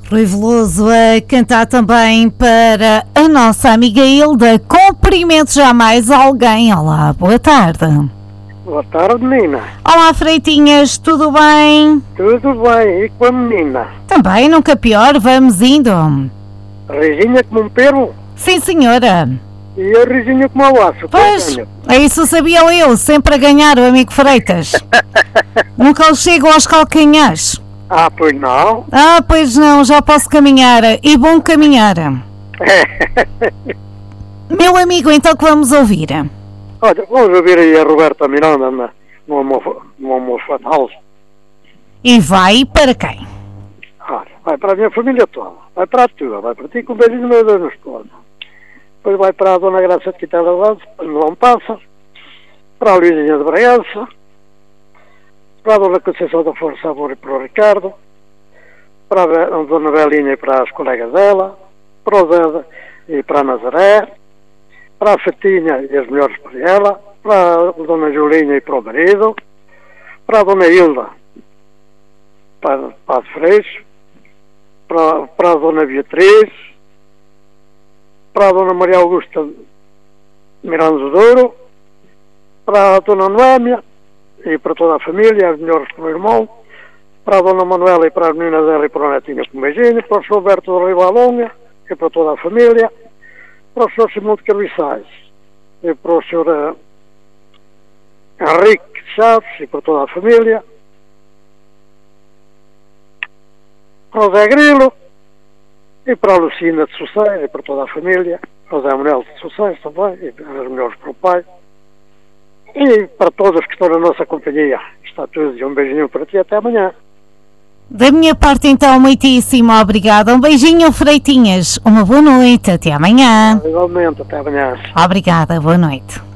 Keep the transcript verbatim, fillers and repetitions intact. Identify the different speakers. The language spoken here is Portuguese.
Speaker 1: Rui Veloso a cantar também para a nossa amiga Hilda. Cumprimento jamais alguém. Olá, boa tarde.
Speaker 2: Boa tarde, menina.
Speaker 1: Olá, Freitinhas, tudo bem?
Speaker 2: Tudo bem, e com a menina?
Speaker 1: Também, nunca pior, vamos indo.
Speaker 2: Risinha como um perro?
Speaker 1: Sim, senhora.
Speaker 2: E a risinha como a laço?
Speaker 1: Pois, é isso sabia eu, sempre a ganhar o amigo Freitas. Nunca lhe chego aos calcanhares.
Speaker 2: Ah, pois não?
Speaker 1: Ah, pois não, já posso caminhar, e bom caminhar. Meu amigo, então que vamos ouvir?
Speaker 2: Olha, vamos ouvir aí a Roberta Miranda na, no almoço, no almoço fatal.
Speaker 1: E vai para quem?
Speaker 2: Olha, vai para a minha família toda, vai para a tua, vai para ti com um beijinho no meio da minha esposa. Depois vai para a Dona Graça de Quintela Lança, no Não Passa, para a Luizinha de Bragança, para a Dona Conceição da Força Amor e para o Ricardo, para a Dona Belinha e para as colegas dela, para o Zé e para a Nazaré, para a Fatinha e as melhores para ela, para a Dona Julinha e para o marido, para a Dona Hilda, para, para a Freixo, para, para a Dona Beatriz, para a Dona Maria Augusta Miranda do Douro, para a Dona Noémia e para toda a família, as melhores para o irmão, para a Dona Manuela e para as meninas dela e para o netinho com um beijinho, para o senhor Alberto de Ribalonga e para toda a família, para o senhor Simão de Carviçais e para o senhor uh, Henrique Chaves e para toda a família, para o Zé Grilo e para a Lucina de Suceiro e para toda a família, para o Zé Manuel de Suceiro também, e as melhores para o pai, e para todos que estão na nossa companhia. Está tudo, e um beijinho para ti, até amanhã.
Speaker 1: Da minha parte, então, muitíssimo obrigada. Um beijinho, Freitinhas. Uma boa noite. Até amanhã.
Speaker 2: Igualmente, até amanhã.
Speaker 1: Obrigada. Boa noite.